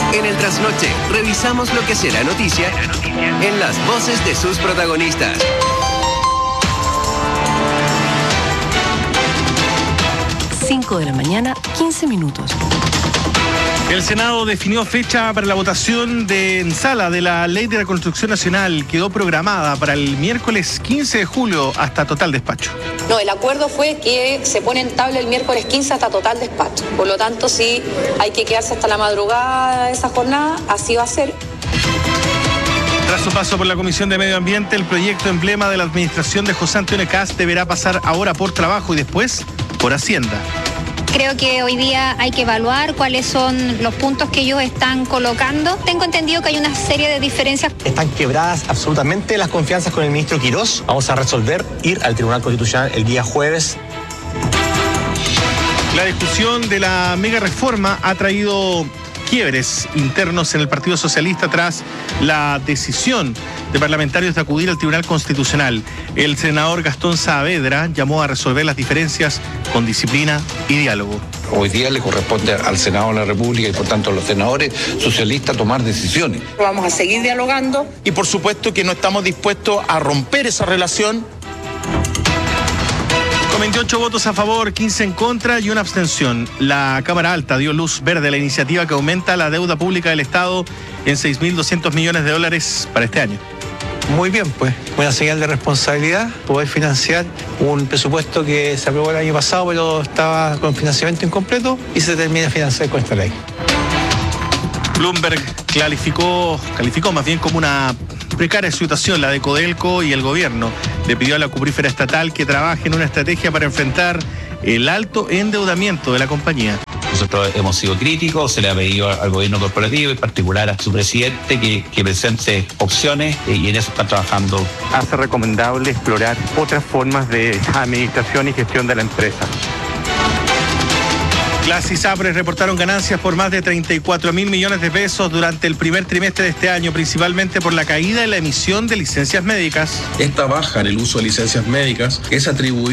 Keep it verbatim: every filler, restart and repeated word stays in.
En el Trasnoche, revisamos lo que será noticia en las voces de sus protagonistas. cinco de la mañana, quince minutos. El Senado definió fecha para la votación de en sala de la Ley de la Construcción Nacional. Quedó programada para el miércoles quince de julio hasta total despacho. No, el acuerdo fue que se pone en tabla el miércoles quince hasta total despacho. Por lo tanto, si hay que quedarse hasta la madrugada de esa jornada, así va a ser. Tras su paso por la Comisión de Medio Ambiente, el proyecto emblema de la administración de José Antonio Kast deberá pasar ahora por trabajo y después por Hacienda. Creo que hoy día hay que evaluar cuáles son los puntos que ellos están colocando. Tengo entendido que hay una serie de diferencias. Están quebradas absolutamente las confianzas con el ministro Quirós. Vamos a resolver ir al Tribunal Constitucional el día jueves. La discusión de la mega reforma ha traído quiebres internos en el Partido Socialista tras la decisión de parlamentarios de acudir al Tribunal Constitucional. El senador Gastón Saavedra llamó a resolver las diferencias con disciplina y diálogo. Hoy día le corresponde al Senado de la República y por tanto a los senadores socialistas tomar decisiones. Vamos a seguir dialogando. Y por supuesto que no estamos dispuestos a romper esa relación. Con veintiocho votos a favor, quince en contra y una abstención, la Cámara Alta dio luz verde a la iniciativa que aumenta la deuda pública del Estado en seis mil doscientos millones de dólares para este año. Muy bien, pues, buena señal de responsabilidad, poder financiar un presupuesto que se aprobó el año pasado, pero estaba con financiamiento incompleto y se termina de financiar con esta ley. Bloomberg calificó, calificó más bien como una precaria situación la de Codelco y el gobierno. Le pidió a la cuprífera estatal que trabaje en una estrategia para enfrentar el alto endeudamiento de la compañía. Nosotros hemos sido críticos, se le ha pedido al gobierno corporativo, en particular a su presidente, que, que presente opciones y en eso están trabajando. Hace recomendable explorar otras formas de administración y gestión de la empresa. Las ISAPRES reportaron ganancias por más de treinta y cuatro mil millones de pesos durante el primer trimestre de este año, principalmente por la caída en la emisión de licencias médicas. Esta baja en el uso de licencias médicas es atribuida